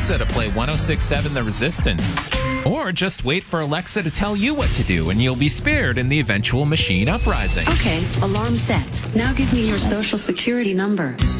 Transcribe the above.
Alexa to play 106.7 The Resistance. Or just wait for Alexa to tell you what to do, and you'll be spared in the eventual machine uprising. Okay, alarm set. Now give me your social security number.